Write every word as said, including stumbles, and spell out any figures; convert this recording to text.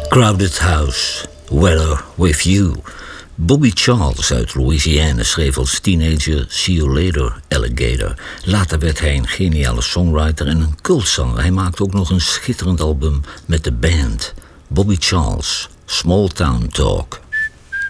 Crowded House, Weather With You. Bobby Charles uit Louisiana schreef als teenager See You Later, Alligator. Later werd hij een geniale songwriter en een cultzanger. Hij maakte ook nog een schitterend album met de band. Bobby Charles, Small Town Talk.